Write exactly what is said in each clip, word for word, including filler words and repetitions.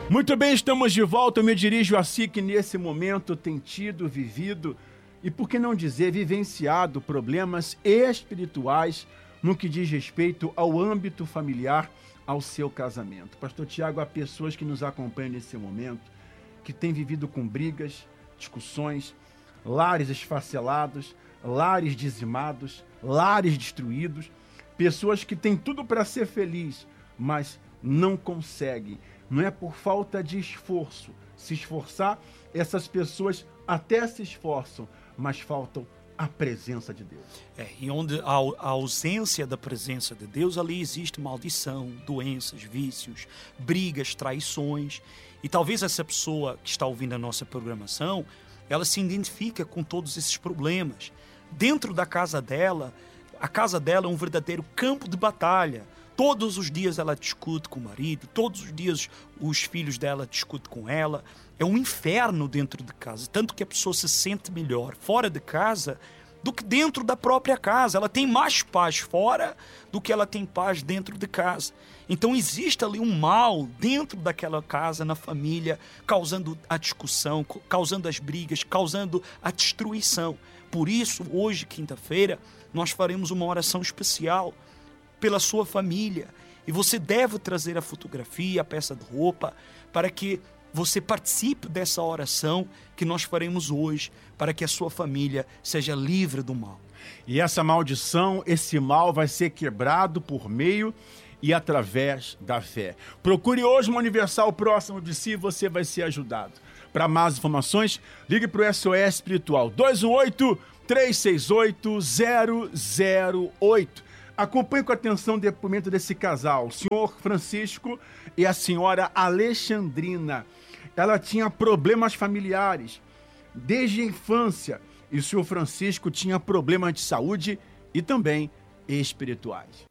Muito bem, estamos de volta. Eu me dirijo a si que nesse momento tem tido, vivido e, por que não dizer, vivenciado problemas espirituais no que diz respeito ao âmbito familiar, ao seu casamento. Pastor Tiago, há pessoas que nos acompanham nesse momento que têm vivido com brigas, discussões, lares esfacelados, lares dizimados, lares destruídos, pessoas que têm tudo para ser feliz, mas não conseguem. Não é por falta de esforço. Se esforçar, essas pessoas até se esforçam, mas faltam a presença de Deus. É, e onde há a ausência da presença de Deus, ali existe maldição, doenças, vícios, brigas, traições. E talvez essa pessoa que está ouvindo a nossa programação, ela se identifica com todos esses problemas. Dentro da casa dela, a casa dela é um verdadeiro campo de batalha. Todos os dias ela discute com o marido, todos os dias os filhos dela discutem com ela. É um inferno dentro de casa, tanto que a pessoa se sente melhor fora de casa do que dentro da própria casa. Ela tem mais paz fora do que ela tem paz dentro de casa. Então existe ali um mal dentro daquela casa, na família, causando a discussão, causando as brigas, causando a destruição. Por isso, hoje, quinta-feira, nós faremos uma oração especial pela sua família. E você deve trazer a fotografia, a peça de roupa, para que você participe dessa oração que nós faremos hoje, para que a sua família seja livre do mal. E essa maldição, esse mal vai ser quebrado por meio e através da fé. Procure hoje uma Universal próximo de si e você vai ser ajudado. Para mais informações, ligue para o S O S Espiritual dois um oito, três seis oito, zero zero oito. Acompanhe com atenção o depoimento desse casal, o senhor Francisco e a senhora Alexandrina. Ela tinha problemas familiares desde a infância e o senhor Francisco tinha problemas de saúde e também espirituais.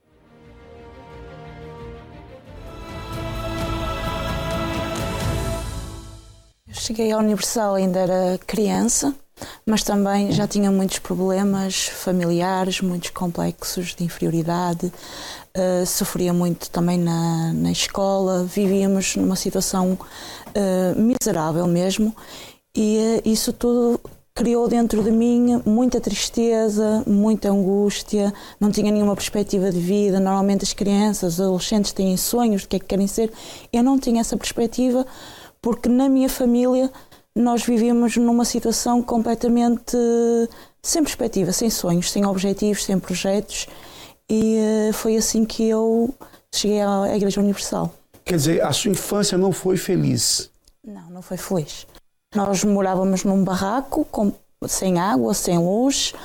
Eu cheguei à Universal, ainda era criança, mas também já tinha muitos problemas familiares, muitos complexos de inferioridade, uh, sofria muito também na, na escola, vivíamos numa situação uh, miserável mesmo, e uh, isso tudo criou dentro de mim muita tristeza, muita angústia, não tinha nenhuma perspectiva de vida. Normalmente as crianças, os adolescentes têm sonhos de que é que querem ser. Eu não tinha essa perspectiva, porque na minha família nós vivíamos numa situação completamente sem perspectiva, sem sonhos, sem objetivos, sem projetos, e uh, foi assim que eu cheguei à Igreja Universal. Quer dizer, a sua infância não foi feliz? Não, não foi feliz. Nós morávamos num barraco, com, sem água, sem luz,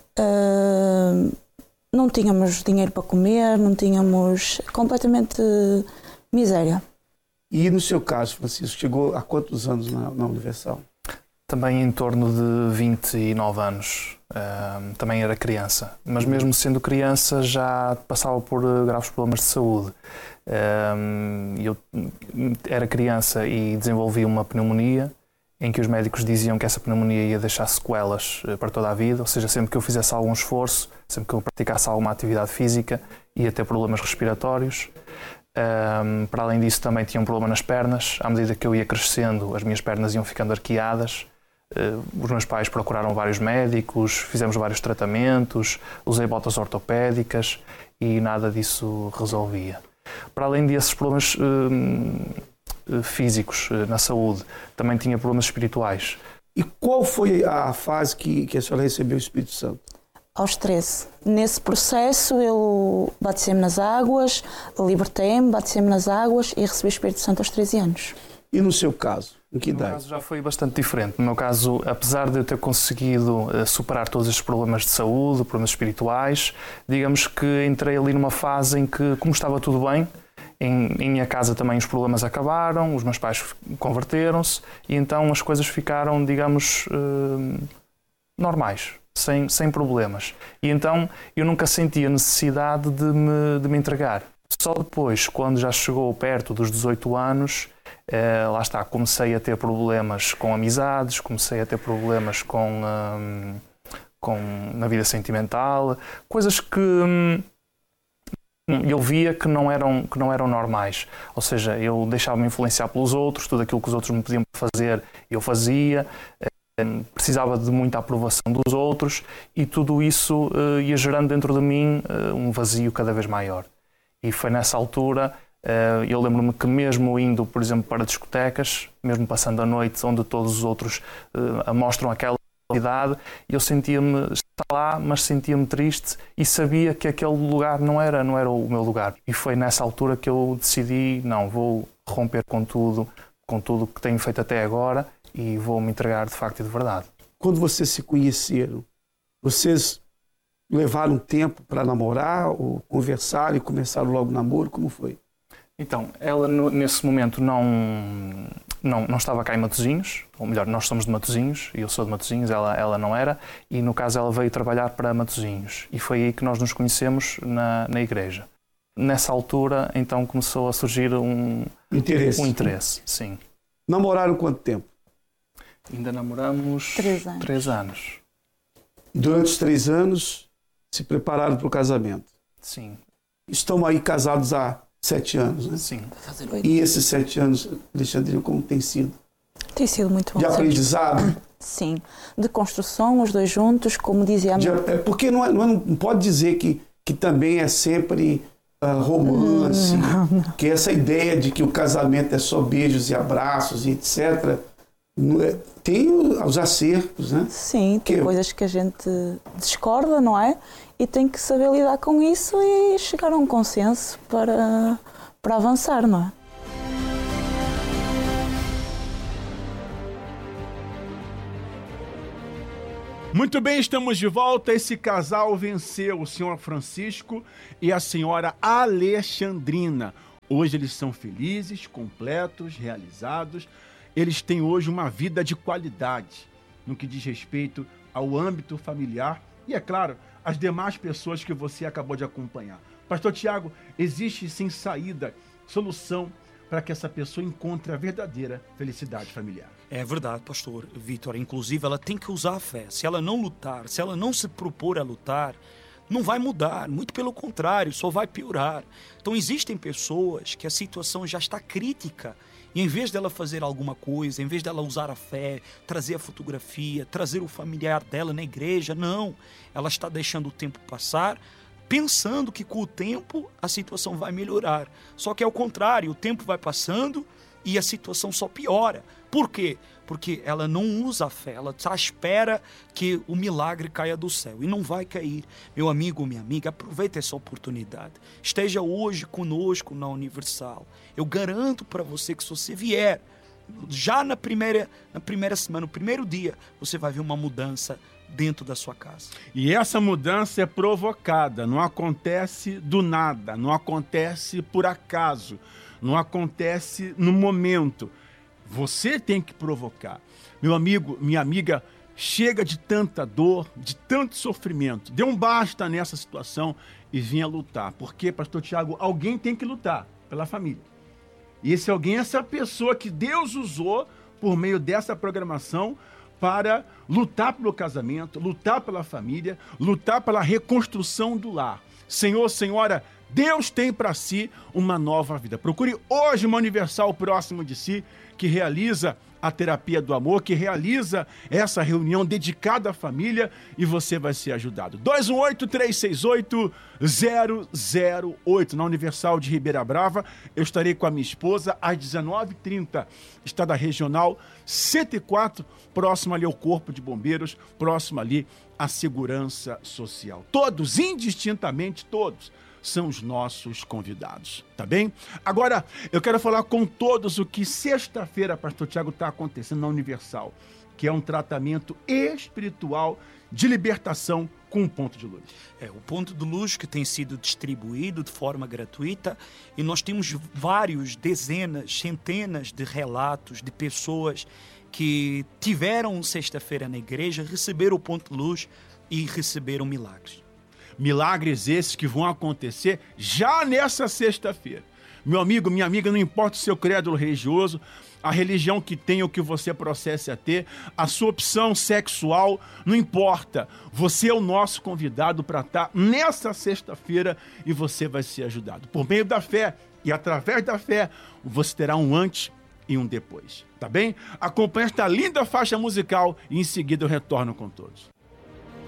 uh, não tínhamos dinheiro para comer, não tínhamos, completamente uh, miséria. E no seu caso, Francisco, chegou há quantos anos na, na Universal? Também em torno de vinte e nove anos. Uh, também era criança. Mas mesmo sendo criança já passava por graves problemas de saúde. Uh, eu era criança e desenvolvi uma pneumonia, em que os médicos diziam que essa pneumonia ia deixar sequelas para toda a vida. Ou seja, sempre que eu fizesse algum esforço, sempre que eu praticasse alguma atividade física, ia ter problemas respiratórios. Um, para além disso também tinha um problema nas pernas. À medida que eu ia crescendo, as minhas pernas iam ficando arqueadas. Uh, os meus pais procuraram vários médicos, fizemos vários tratamentos, usei botas ortopédicas e nada disso resolvia. Para além desses problemas uh, físicos uh, na saúde, também tinha problemas espirituais. E qual foi a fase que, que a senhora recebeu o Espírito Santo? Aos treze. Nesse processo eu batizei-me nas águas, libertei-me, batizei-me nas águas e recebi o Espírito Santo aos treze anos. E no seu caso? Em que idade? No meu caso já foi bastante diferente. No meu caso, apesar de eu ter conseguido uh, superar todos estes problemas de saúde, problemas espirituais, digamos que entrei ali numa fase em que, como estava tudo bem, em, em minha casa também os problemas acabaram, os meus pais converteram-se e então as coisas ficaram, digamos, uh, normais. Sem, sem problemas. E então eu nunca senti a necessidade de me, de me entregar. Só depois, quando já chegou perto dos dezoito anos, eh, lá está, comecei a ter problemas com amizades, comecei a ter problemas com, hum, com na vida sentimental, coisas que hum, eu via que não eram, que não eram normais. Ou seja, eu deixava-me influenciar pelos outros, tudo aquilo que os outros me pediam fazer, eu fazia, precisava de muita aprovação dos outros e tudo isso uh, ia gerando dentro de mim uh, um vazio cada vez maior. E foi nessa altura, uh, eu lembro-me que mesmo indo, por exemplo, para discotecas, mesmo passando a noite onde todos os outros uh, mostram aquela realidade, eu sentia-me estar lá, mas sentia-me triste e sabia que aquele lugar não era, não era o meu lugar. E foi nessa altura que eu decidi, não, vou romper com tudo, com tudo que tenho feito até agora e vou me entregar de facto e de verdade. Quando vocês se conheceram, vocês levaram tempo para namorar ou conversar e começaram logo o namoro? Como foi? Então, ela no, nesse momento não, não, não estava cá em Matosinhos, ou melhor, nós somos de Matosinhos, e eu sou de Matosinhos, ela, ela não era, e no caso ela veio trabalhar para Matosinhos. E foi aí que nós nos conhecemos na, na igreja. Nessa altura, então, começou a surgir um interesse. Um interesse, sim. Namoraram quanto tempo? Ainda namoramos Três anos. Três anos. Durante os três anos, se prepararam para o casamento. Sim. Estão aí casados há sete anos, né? Sim. E esses sete anos, Alexandrina, como tem sido? Tem sido muito bom. De aprendizado? Sim. De construção, os dois juntos, como dizia a minha... De, porque não, é, não, é, não pode dizer que, que também é sempre uh, romance, não, não. que essa ideia de que o casamento é só beijos e abraços e etcétera. Tem os acertos, né? Sim, tem que... coisas que a gente discorda, não é? E tem que saber lidar com isso e chegar a um consenso para, para avançar, não é? Muito bem, estamos de volta. Esse casal venceu, o senhor Francisco e a senhora Alexandrina. Hoje eles são felizes, completos, realizados. Eles têm hoje uma vida de qualidade no que diz respeito ao âmbito familiar e, é claro, as demais pessoas que você acabou de acompanhar. Pastor Tiago, existe sim saída, solução para que essa pessoa encontre a verdadeira felicidade familiar. É verdade, pastor Vítor. Inclusive, ela tem que usar a fé. Se ela não lutar, se ela não se propor a lutar, não vai mudar, muito pelo contrário, só vai piorar. Então, existem pessoas que a situação já está crítica e em vez dela fazer alguma coisa, em vez dela usar a fé, trazer a fotografia, trazer o familiar dela na igreja, não. Ela está deixando o tempo passar, pensando que com o tempo a situação vai melhorar. Só que é o contrário, o tempo vai passando e a situação só piora. Por quê? Porque ela não usa a fé, ela está à espera que o milagre caia do céu. E não vai cair. Meu amigo, minha amiga, aproveite essa oportunidade. Esteja hoje conosco na Universal. Eu garanto para você que se você vier, já na primeira, na primeira semana, no primeiro dia, você vai ver uma mudança dentro da sua casa. E essa mudança é provocada, não acontece do nada, não acontece por acaso, não acontece no momento. Você tem que provocar. Meu amigo, minha amiga, chega de tanta dor, de tanto sofrimento. Dê um basta nessa situação e venha lutar. Porque, pastor Tiago, alguém tem que lutar pela família. E esse alguém é essa pessoa que Deus usou por meio dessa programação para lutar pelo casamento, lutar pela família, lutar pela reconstrução do lar. Senhor, senhora, Deus tem para si uma nova vida. Procure hoje uma Universal próximo de si, que realiza a terapia do amor, que realiza essa reunião dedicada à família e você vai ser ajudado. dois um oito, três seis oito, zero zero oito, na Universal de Ribeira Brava. Eu estarei com a minha esposa às dezenove e trinta, está da Regional cento e quatro, próximo ali ao Corpo de Bombeiros, próximo ali à Segurança Social. Todos, indistintamente todos, são os nossos convidados, tá bem? Agora, eu quero falar com todos o que sexta-feira, pastor Tiago, está acontecendo na Universal, que é um tratamento espiritual de libertação com um ponto de luz. É, o ponto de luz que tem sido distribuído de forma gratuita e nós temos vários, dezenas, centenas de relatos de pessoas que tiveram sexta-feira na igreja, receberam o ponto de luz e receberam milagres. Milagres esses que vão acontecer já nessa sexta-feira. Meu amigo, minha amiga, não importa o seu credo religioso, a religião que tem ou que você processe a ter, a sua opção sexual, não importa. Você é o nosso convidado para estar nessa sexta-feira e você vai ser ajudado. Por meio da fé e através da fé, você terá um antes e um depois. Tá bem? Acompanhe esta linda faixa musical e em seguida eu retorno com todos.